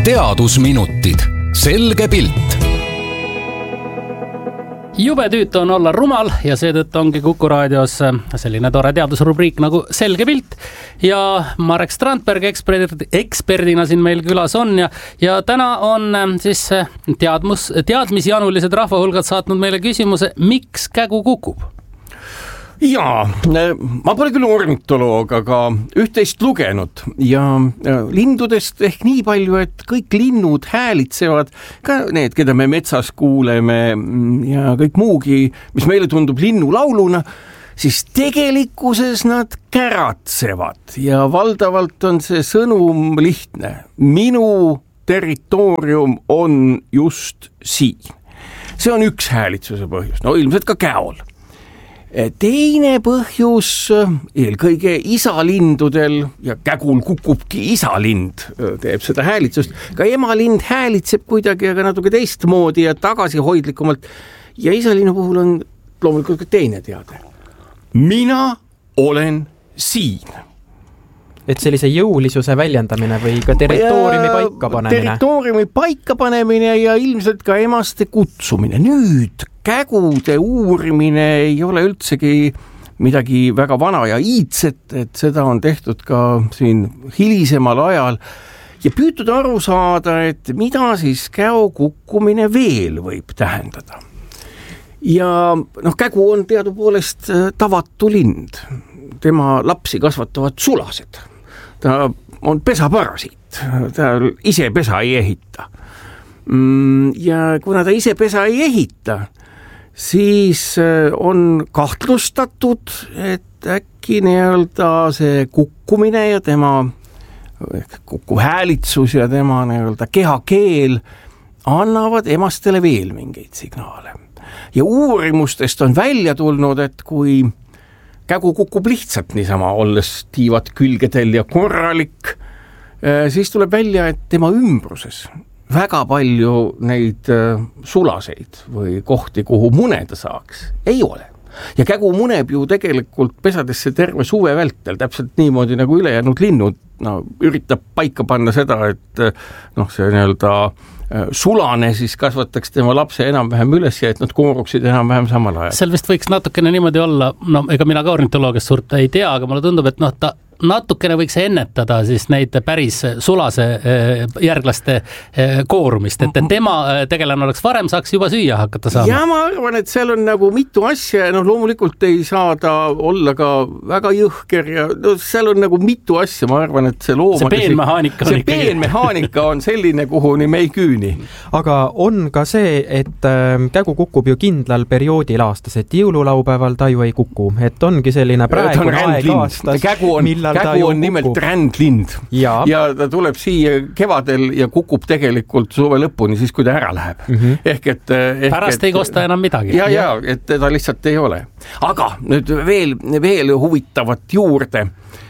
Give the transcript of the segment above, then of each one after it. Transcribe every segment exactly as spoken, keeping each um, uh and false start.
teadusminutid. Selge pilt. Jube tüütu on olla rumal ja seetõttu ongi Kuku raadios selline tore teadusrubriik nagu Selge pilt. Ja Marek Strandberg ekspert, eksperdina siin meil külas on ja, ja täna on siis teadmus, teadmisjanulised rahvahulgad saatnud meile küsimuse, miks kägu kukub? Jaa, ma pole küll ornitoloog, aga üht-teist lugenud ja lindudest ehk nii palju, et kõik linnud häälitsevad, ka need, keda me metsas kuuleme ja kõik muugi, mis meile tundub linnulauluna, siis tegelikkuses nad käratsevad ja valdavalt on see sõnum lihtne. Minu territoorium on just siin. See on üks häälitsuse põhjus, no ilmselt ka käol. Teine põhjus eelkõige isalindudel ja kägul kukubki isalind, teeb seda häälitsust. Ka emalind häälitseb kuidagi, aga natuke teistmoodi ja tagasihoidlikumalt. Ja isalinnu puhul on loomulikult ka teine teade. Mina olen siin. Et sellise jõulisuse väljendamine või ka territooriumi paika panemine? Territooriumi paika panemine ja ilmselt ka emaste kutsumine. Nüüd kägude uurimine ei ole üldsegi midagi väga vana ja iidset, et seda on tehtud ka siin hilisemal ajal ja püütud aru saada, et mida siis käo kukkumine veel võib tähendada. Ja noh, kägu on teadupoolest tavatu lind. Tema lapsi kasvatavad sulased. Ta on pesaparasiit. Ta ise pesa ei ehita. Ja kuna ta ise pesa ei ehita, siis on kahtlustatud, et äkki nii-öelda see kukkumine ja tema kukkuhäälitsus ja tema nii-öelda kehakeel annavad emastele veel mingeid signaale. Ja uurimustest on välja tulnud, et kui kägu kukub lihtsalt niisama, olles tiivad külgedel ja korralik, siis tuleb välja, et tema ümbruses väga palju neid sulaseid või kohti, kuhu muneda saaks, ei ole. Ja kägu muneb ju tegelikult pesadesse terve suve vältel, täpselt niimoodi nagu ülejäänud linnud, no, üritab paika panna seda, et noh, see nii-öelda sulane siis kasvataks tema lapse enam-vähem üles ja et nad kooruksid enam-vähem samal ajal. Seal vist võiks natukene niimoodi olla, no ega mina ka ornitoloogiast suurt ei tea, aga mulle tundub, et noh, ta natukene võiks ennetada siis neid päris sulase järglaste koorumist, et tema tegelane oleks varem, saaks juba süüa hakata saama. Ja ma arvan, et seal on nagu mitu asja ja noh, loomulikult ei saa ta olla ka väga jõhker ja no, seal on nagu mitu asja, ma arvan, et see loomade... See peenmehaanika on, see peenmehaanika on selline, kuhuni me ei küüni. Aga on ka see, et kägu kukub ju kindlal perioodil aastas, et jõululaupäeval ta ju ei kuku, et ongi selline praegune aeg aastas, kägu on Kägu on nimelt rändlind ja. ja ta tuleb siia kevadel ja kukub tegelikult suve lõpuni, siis kui ta ära läheb. Mm-hmm. Ehk et... Ehk pärast et, ei kosta enam midagi. Ja, ja, et ta lihtsalt ei ole. Aga nüüd veel, veel huvitavat juurde,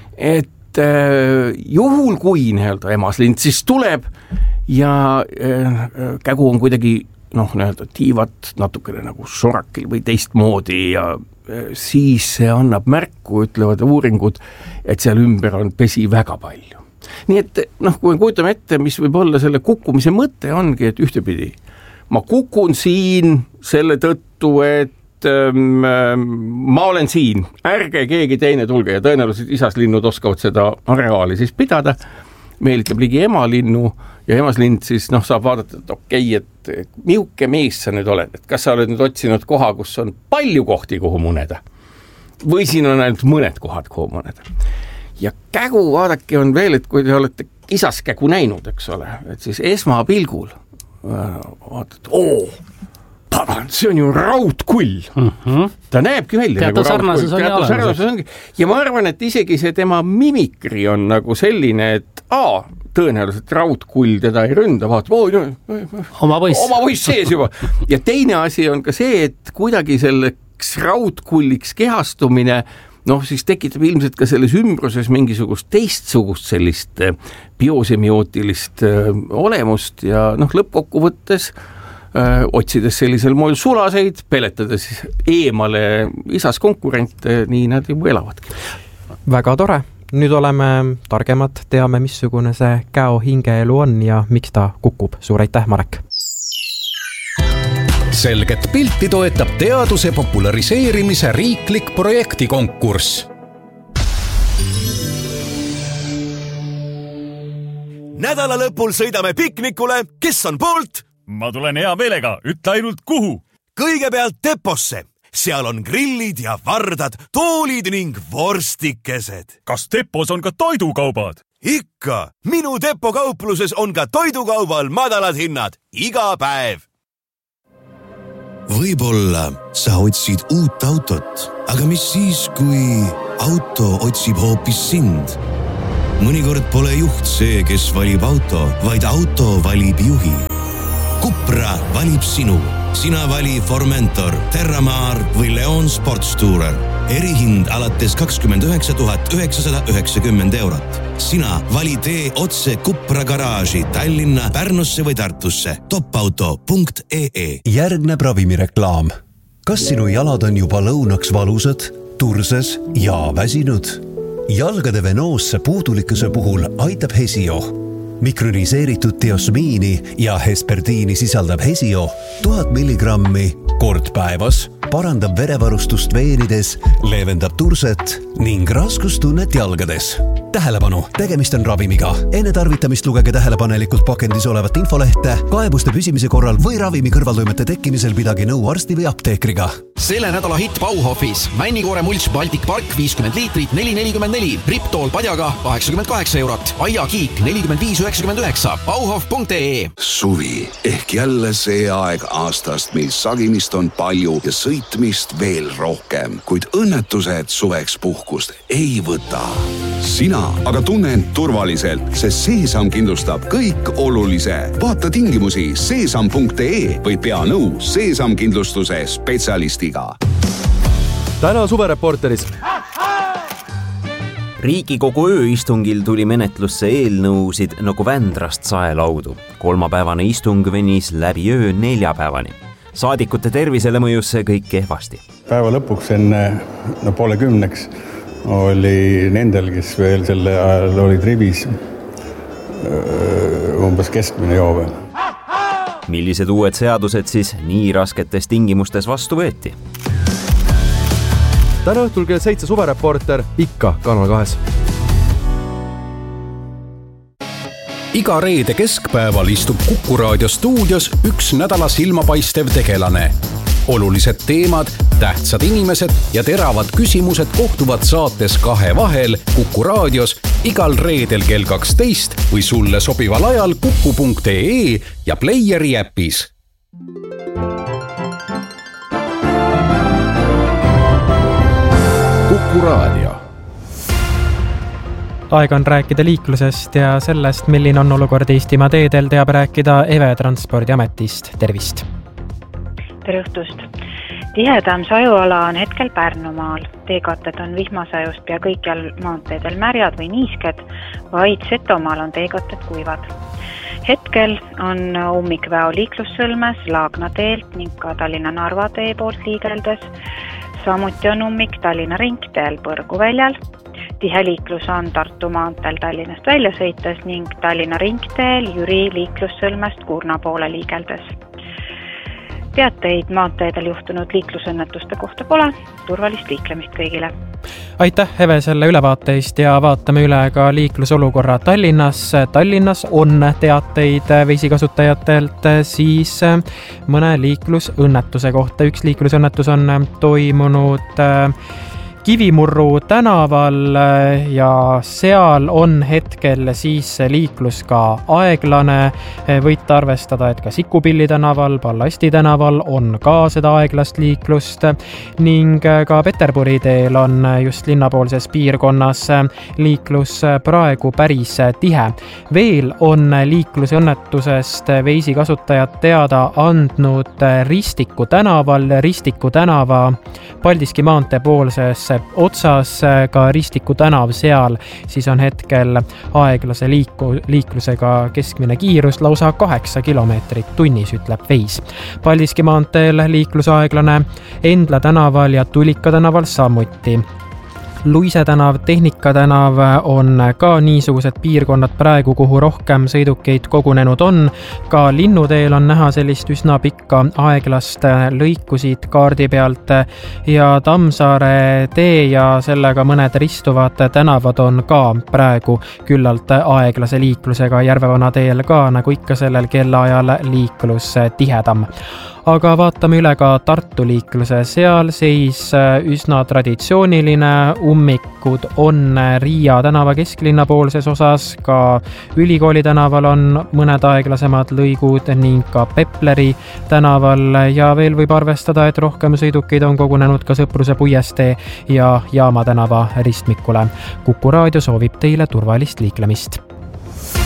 et äh, juhul kui nii-öelda emaslind siis tuleb ja äh, kägu on kuidagi noh, nii-öelda tiivad natukene nagu sorakil või teistmoodi ja siis see annab märku, ütlevad uuringud, et seal ümber on pesi väga palju. Nii et noh, kui me kujutame ette, mis võib olla selle kukkumise mõte ongi, et ühtepidi ma kukun siin selle tõttu, et ähm, ma olen siin, ärge keegi teine tulge ja tõenäoliselt isaslinnud oskavad seda areaali siis pidada, meelitab ligi emalinnu ja emaslind siis noh, saab vaadata, et okei, et miuke mees sa nüüd oled, et kas sa oled nüüd otsinud koha, kus on palju kohti, kuhu muneda või siin on ainult mõned kohad, kuhu muneda. Ja kägu vaadake on veel, et kui te olete isaskägu näinud, eks ole, et siis esmapilgul vaatad, oo, pagan, see on ju raudkull. Mm-hmm. Ta näebki välja teatud nagu sarnasus on teatud sarnasus ongi. Ja ma arvan, et isegi see tema mimikri on nagu selline, et a, tõenäoliselt raudkull teda ei ründa, vaatab, oi, no, oma poiss. Oma poiss sees juba. Ja teine asi on ka see, et kuidagi selleks raudkulliks kehastumine, noh, siis tekitab ilmselt ka selles ümbruses mingisugust teistsugust sellist biosemiotilist olemust ja noh, lõppkokkuvõttes öö, otsides sellisel moel sulaseid, peletades eemale isas konkurente, nii nad juba elavadki. Väga tore. nüüd oleme targemad, teame, missugune see käo hingeelu on ja miks ta kukub. Suur aitäh, Marek! Selget pilti toetab teaduse populariseerimise riiklik projektikonkurss. Nädala lõpul sõidame piknikule. Kes on poolt? Ma tulen hea meelega. Ütle ainult kuhu. Kõigepealt Deposse. Seal on grillid ja vardad, toolid ning vorstikesed. Kas Depos on ka toidukaubad? Ikka. Minu Depo kaupluses on ka toidukaubal madalad hinnad. Iga päev. Võib-olla sa otsid uut autot, aga mis siis, kui auto otsib hoopis sind? Mõnikord pole juht see, kes valib auto, vaid auto valib juhi. Cupra valib sinu. Sina vali Formentor, Terramar või Leon Sportstourer. Erihind alates kakskümmend üheksa tuhat üheksasada üheksakümmend eurot. Sina vali tee otse Cupra garaaži Tallinna, Pärnusse või Tartusse. topauto punkt ee. Järgneb ravimireklaam. Kas sinu jalad on juba lõunaks valusad, turses ja väsinud? Jalgade venoosse puudulikkuse puhul aitab Hesio. Mikroniseeritud teosmiini ja hesperdiini sisaldab Hesio tuhat milligrammi kord päevas, parandab verevarustust veenides, leevendab turset ning raskustunnet jalgades. Tähelepanu, tegemist on ravimiga. Enne tarvitamist lugege tähelepanelikult pakendis olevat infolehte, kaebuste püsimise korral või ravimi kõrvaltoimete tekkimisel pidage nõu arsti või apteekriga. Selle nädala hitt Bauhofis. Männikoore mulch Baltic Park viiskümmend liitrit neli nelikümmend neli, Riptool padjaga kaheksakümmend kaheksa eurot, Aia Kiik nelikümmend viis üheksakümmend üheksa, bauhof punkt ee. Suvi ehk jälle see aeg aastast, mil sagimist on palju ja sõitmist veel rohkem, kuid õnnetused suveks puhkust ei võta. Sina aga tunne end turvaliselt, sest Seesam kindlustab kõik olulise. Vaata tingimusi seesam punkt ee või pea nõu Seesam kindlustuse spetsialistiga. Täna suvereporteris. Riigikogu ööistungil tuli menetlusse eelnõusid nagu Vändrast saelaudu. Kolmapäevane istung venis läbi öö neljapäevani. Saadikute tervisele mõjus see kõik kehvasti. Päeva lõpuks enne no, poole kümneks oli nendel, kes veel selle ajal olid rivis, umbes keskmine joove. Millised uued seadused siis nii rasketes tingimustes vastu võeti? Täna õhtul kell seitse suvereporter ikka Kanal kahes. Iga reede keskpäeval istub Kuku Raadio stuudios üks nädala silmapaistev tegelane. Olulised teemad, tähtsad inimesed ja teravad küsimused kohtuvad saates Kahe vahel Kuku Raadios igal reedel kell kaksteist või sulle sobival ajal kuku punkt ee ja Playeri äpis. Kuku Raadio. Aeg on rääkida liiklusest ja sellest, milline on olukord Eestimaa teedel, teab rääkida Eve Transpordiametist. Tervist! Tere õhtust! Tihedam sajuala on hetkel Pärnumaal. Teekatted on vihmasajust pea kõikjal maanteedel märjad või niisked, vaid Setomaal on teekatted kuivad. Hetkel on ummikväo liiklussõlmes Laagna teelt ning ka Tallinna-Narva tee poolt liigeldes. Samuti on ummik Tallinna ringteel Põrgu väljal. Tihe liiklus on Tartu maanteel Tallinnast välja sõites ning Tallinna ringteel Jüri liiklussõlmest Kurna poole liigeldes. Teateid maanteedel juhtunud liiklusõnnetuste kohta pole. Turvalist liiklemist kõigile. Aitäh, Eve, selle ülevaateist ja vaatame üle ka liiklusolukorra Tallinnas. Tallinnas on teateid veisikasutajatelt siis mõne liiklusõnnetuse kohta. Üks liiklusõnnetus on toimunud Kivimurru tänaval ja seal on hetkel siis liiklus ka aeglane. Võite arvestada, et ka Sikupilli tänaval, Ballasti tänaval on ka seda aeglast liiklust ning ka Peterburi teel on just linnapoolses piirkonnas liiklus praegu päris tihe. Veel on liiklusõnnetusest veisikasutajad teada andnud Ristiku tänaval, Ristiku tänava Paldiski maantee poolses otsas ka Ristiku tänav seal, siis on hetkel aeglase liiku, liiklusega keskmine kiirus lausa kaheksa kilomeetrit tunnis, ütleb Veis. Paldiski maanteel liiklus aeglane Endla tänaval ja Tulika tänaval samuti. Luise tänav, Tehnika tänav on ka niisugused piirkonnad praegu, kuhu rohkem sõidukeid kogunenud on. Ka Linnuteel on näha sellist üsna pikka aeglast lõiku siit kaardi pealt ja Tammsaare tee ja sellega mõned ristuvad tänavad on ka praegu küllalt aeglase liiklusega. Järvevana teel ka, nagu ikka sellel kellaajal, liiklus tihedam. Aga vaatame üle ka Tartu liikluse. Seal seis üsna traditsiooniline, ummikud on Riia tänava kesklinna poolses osas, ka Ülikooli tänaval on mõned aeglasemad lõigud ning ka Pepleri tänaval ja veel võib arvestada, et rohkem sõidukeid on kogunenud ka Sõpruse puiestee ja Jaama tänava ristmikule. Kuku raadio soovib teile turvalist liiklemist.